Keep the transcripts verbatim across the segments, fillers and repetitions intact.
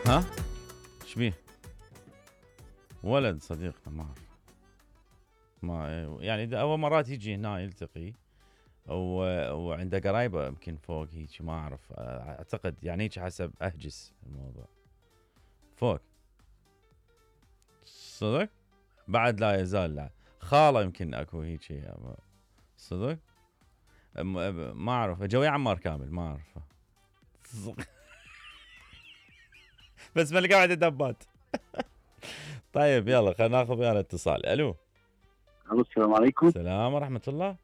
ها ايش بيه؟ ولد صديقنا ما اعرف، ما يعني اول مرات يجي هنا يلتقي و... وعنده قرايبه يمكن فوق هيك ما اعرف، اعتقد يعني هيك حسب اهجس الموضوع فوق صدق. بعد لا يزال لا خاله يمكن اكو هيك صدق ما اعرف. جوي عمار كامل ما اعرفه بس ملقى واحد دبات طيب يلا خلينا ناخذ ويانا اتصال. الو السلام عليكم. السلام ورحمه الله.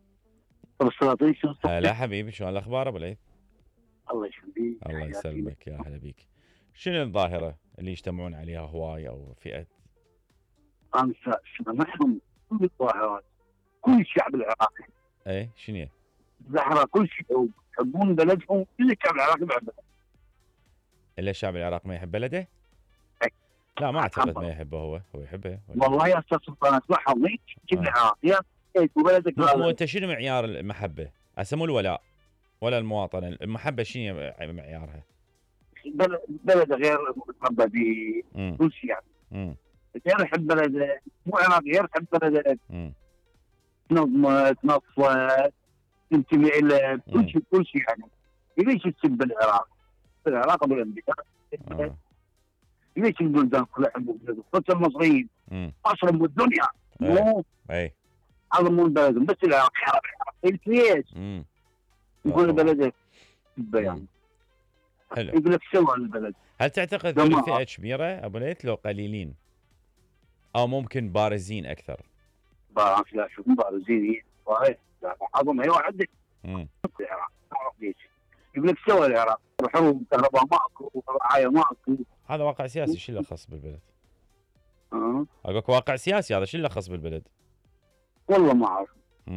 هلا حبيبي، شلون الاخبار ابو العيد؟ الله يخليك. الله يسلمك، يا هلا بيك. شنو الظاهره اللي يجتمعون عليها هواي او فئه؟ انا سمعهم كل الظاهرات، كل الشعب العراقي. ايه شنو؟ زهره كل شيء يحبون بلدهم، كل الشعب العراقي بلده. الا الشعب العراقي ما يحب بلده؟ لا ما اعتقد ما يحبه. هو هو يحبه والله يا استاذ سلطان اسمعهم هيك كل العراقيات وبلدك. مو انت شنو معيار المحبه؟ هسه مو الولاء ولا المواطنه، المحبه شنو معيارها؟ بلده غير متربى به كل شيء يعني. غير يحب بلده، مو عراقي غير يحب بلده، تنظمه تنظفه تنتمي الى كل شيء كل شيء يعني. ليش تسب العراق؟ العراق ابو الانبياء. ليش البلدان كلها يحبوا بلدهم؟ خصوصا المصريين اصلا بالدنيا مو اي عظمون بلدهم، بس العراق خرب العراق ليش؟ يقول بلده يعني حلو. يقول لك سوى البلد. هل تعتقد ذول فئه كبيره ابو ليث لو قليلين؟ او ممكن بارزين اكثر؟ بارز لا شوف بارزين هي عظم هي واحد. العراق ليش؟ يقول لك سوى العراق حروب كهرباء ماكو رعايه ماكو. هذا واقع سياسي، شو اللي خص بالبلد؟ اه اقول لك واقع سياسي، هذا شو اللي خص بالبلد؟ والله ما اعرف.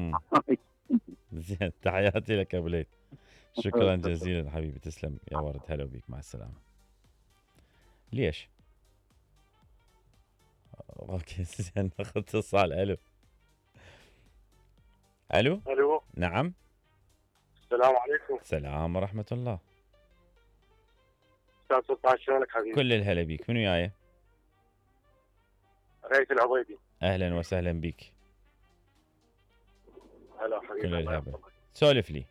زين تحياتي لك ابو ليث، شكرا جزيلا حبيبي، تسلم يا ورد. هلا بيك، مع السلامه. ليش؟ اوكي زين ناخذ اتصال. الو الو الو نعم. السلام عليكم. السلام ورحمه الله. استاذ سلطان شلونك حبيبي؟ كل الهلا بيك. من وياي؟ ريث العضيدي. اهلا وسهلا بك. هلا حبيبي. كل الهلا. سولف لي.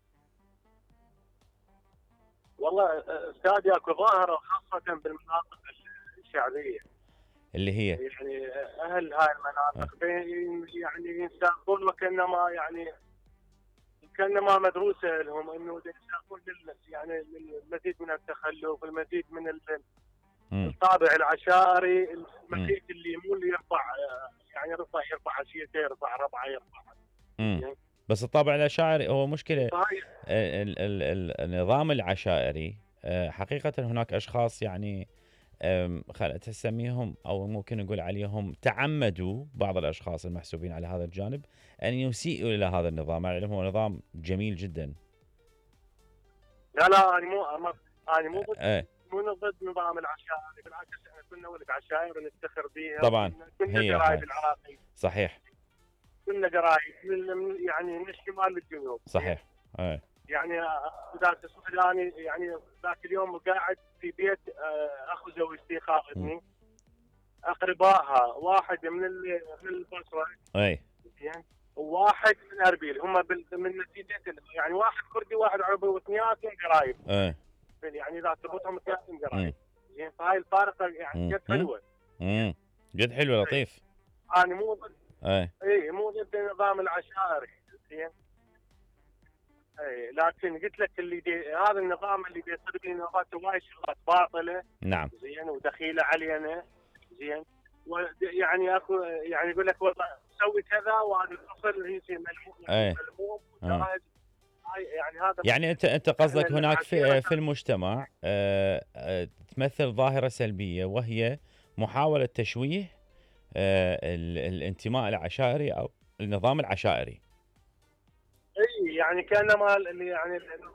والله استاذ اكو ظاهره خاصه بالمناطق الشعبيه اللي هي يعني اهل هاي المناطق أه. يعني ينساقون وكانما يعني كانما مدروسه لهم انه ينساقون يعني المزيد من التخلف، المزيد من الطابع العشائري، المزيد اللي مو اللي يرفع يعني يرفع يرفع عشيته يرفع ربعه يرفع. يعني بس الطابع العشائري هو مشكله. ال ال ال النظام العشائري حقيقه هناك اشخاص يعني خلينا تسميهم او ممكن نقول عليهم تعمدوا، بعض الاشخاص المحسوبين على هذا الجانب ان يسيئوا الى هذا النظام، مع انه هو نظام جميل جدا. لا لا انا مو انا مو ضد اه. مو ضد نظام العشائري، بالعكس احنا كنا ولد عشائر ونفتخر بها. طبعا كنا قرايب العراقي. صحيح. كنا قرايب من يعني من الشمال للجنوب. صحيح. اه. يعني ذاك السوداني يعني ذاك اليوم قاعد في بيت اخو زوجتي خاطبني، اقربائها واحد من من البصره اي يعني وواحد من اربيل، هم من نتيجه يعني واحد كردي واحد عربي واثنيناتهم قرايب. اي يعني اذا تربطهم اثنيناتهم قرايب. زين فهاي الفارقه يعني قد حلوه. امم جد حلوه لطيف. انا مو ضد اي اي مو ضد النظام العشائري زين. اي لكن قلت لك اللي دي هذا النظام اللي بيصير به نظام وايد شغلات باطله. نعم. زين ودخيله علينا. زين ويعني اكو يعني يقول لك والله سوي كذا وهذا الفصل هي ملموم ملموم يعني هذا يعني انت انت قصدك هناك في في المجتمع آه آه تمثل ظاهره سلبيه، وهي محاوله تشويه آه الانتماء العشائري او النظام العشائري. اي يعني كانما يعني